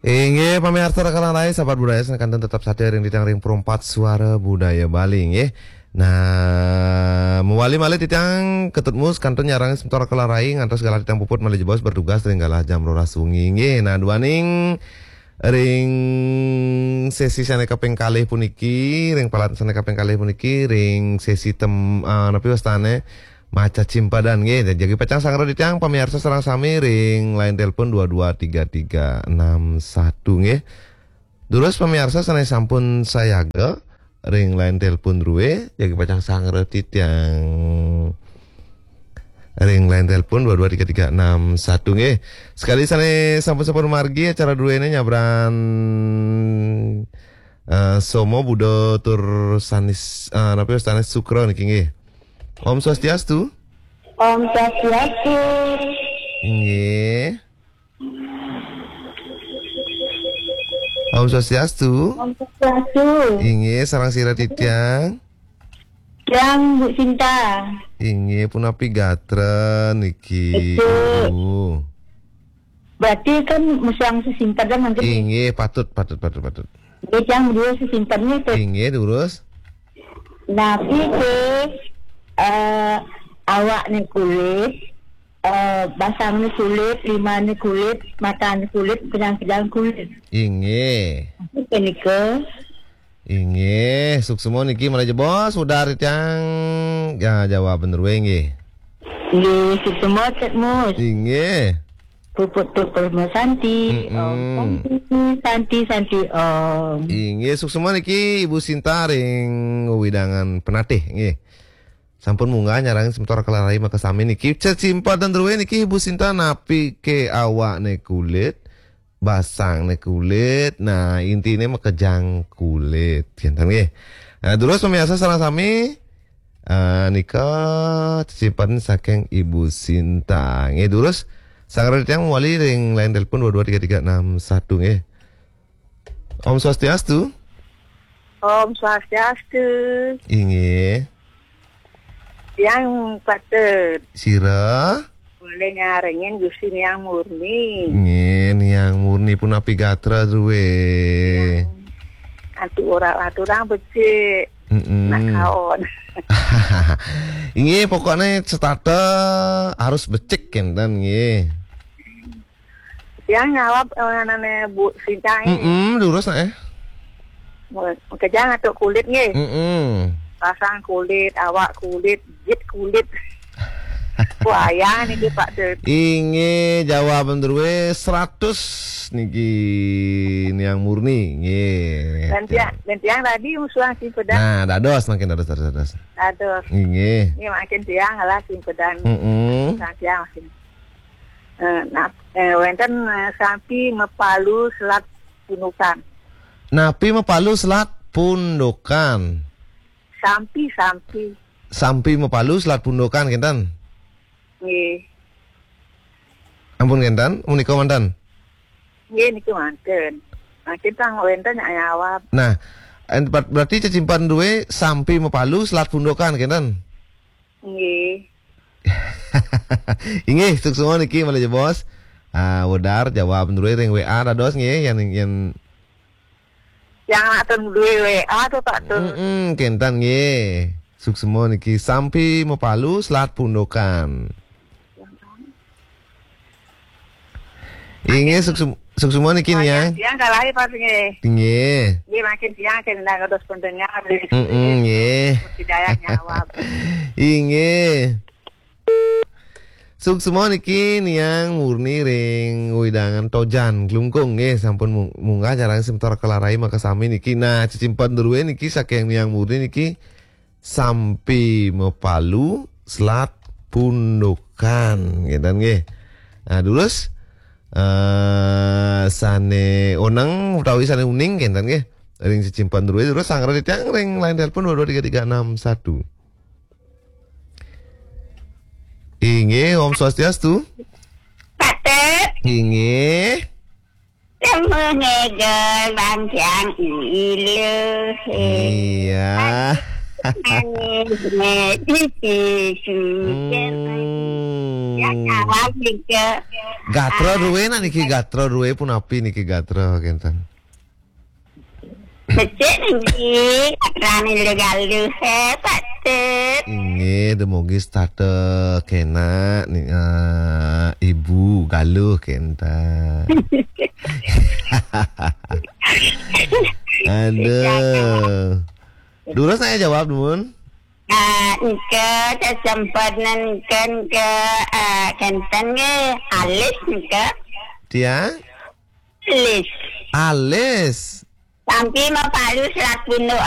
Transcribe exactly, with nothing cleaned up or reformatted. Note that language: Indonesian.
Inge pamirsa rekanan lain sahabat budaya senakan tetap saja ring ditang ring perempat suara budaya Bali nggih. Nah, mewali malih titang ketutmus kanton nyarang sementora kelaraing antos segala titang puput malih jebos bertugas ring galah jam rolas wengi nggih. Nah, duaning ring sesi saneka ping kalih puniki, ring palat saneka ping kalih puniki, ring sesi tem uh, napi wastane maca cimpadan nggih. Jadi pecang sangra ditang pamirsa sareng sami ring line telepon dua dua tiga tiga enam satu nggih. Terus pamirsa sanai sampun sayaga ring line telepon ruwe jadi pecang sangra ditang ring line telepon dua dua tiga tiga enam satu nggih. Sekali sanai sampun-sampun margi acara duene nyabran uh, somo budo tur sanis uh, napa sanis sukro niki nggih. Om Swastiastu. Om Swastiastu. Nggih. Om Swastiastu. Om Swastiastu. Nggih, sareng sira titiang. Yang Bu Sinta. Nggih, punapi gatren iki. Itu. Berarti kan musang sesimpan kan nanti. Nggih, patut patut patut patut. Nggih, yang berdua sesimpannya itu. Nggih, terus. Napi ke Uh, awak ni kulit, uh, basang ni kulit, lima ni kulit, mata ni kulit, pedang-pedang kulit. Inge. Apa ni ke? Inge, suksumo niki malah jebos udah yang ya jawab bener we nggih. Nggih, semua cetmus. Inge. Puput-puput Santi, Om Santi, Santi Om. Inge, suksumo niki Ibu Sinta ring widangan penatih nggih. Sampun munggah nyarang sementora kelarai maka sami niki cecimpa dan terwe niki Ibu Sinta napi ke awak ne kulit basang ne kulit. Nah intinya makejang kulit kinten nggih. Nah terus pemirsa sareng sami uh, nika cecimpan saking Ibu Sinta nggih. Terus sangar tiyang wali ring line telepon dua dua tiga tiga enam satu nggih. Om Swastiastu. Om Swastiastu. Inggih. Yang patut Sira boleh nyaringin Gusti yang murni. Ngin yang murni pun api gatra duwe. Antu orang antu orang becik. Nak kawan. Ini pokoknya starter harus becik kan nggih. Yang jawab namanya Bu Sinta ini. Heeh, lurus eh. Kejang atau kulit nggih. Heeh. Pasang kulit, awak kulit, jit kulit. Wah, niki Pak Dut. Inge jawaban terwe seratus niki ini yang murni nggih. Dan tiang, dan tiang tadi musuhan si pedang. Nah, dados makin dados dados dados. Dados. Nggih. Ini makin tiang lah si pedang. Heeh. Sang tiang makin. Eh, nah, eh, wenten sampi mepalu selat punukan. Napi mepalu selat pundukan. Sampi sampi. Sampi mepalu selat pundukan kinten. Nggih. Ampun kinten, menika manten. Nggih niku manten. Nah, kita wenten nyawab. Nah, ber- berarti cecimpan duwe sampi mepalu selat pundukan kinten. Nggih. Inggih, suksumo niki malih bos. Ah, wedar jawab duwe ring W A dados nggih yang yang yang atun duwe W A tuh Pak Tun. Heeh, kinten nggih. Suksumo niki sampi mepalu selat pundukan. Inggih, suksum suksumo niki nih ya. Yang kalahi Pak nggih. Nggih. Nggih makin siang kena ngedos pendengar. Heeh, nggih. Mesti daya nyawab. Inggih. Suksumo niki niang murni ring widangan tojan glungkung nggih sampun munggah jarang sementora kelarai maka sami niki. Nah cecimpan duwe niki saking niang murni niki sampi mepalu selat pundukan gitu nggih. Nah terus uh, sane onang utawi sane uning gitu nggih. Ring cecimpan duwe terus sangra ditang ring line telepon dua dua tiga tiga enam satu. Inge, Om Swastiastu. Patut. Inge. Temenegel bangsiang ilu. Iya. Manis, medisi, suker. Ya Hmm. jawab nika. Gatra ruwe nak niki gatra ruwe pun api niki gatra kenten. Becek niki, rani legal lu hebat ter. Inge demogi starter kena ni uh, ibu galuh kenta. Aduh. Dulu saya jawab Nun. Ah, nika sempat nankan ke kenten ke alis nika. Dia Alis. alis. Sampai mau palu selat bunuh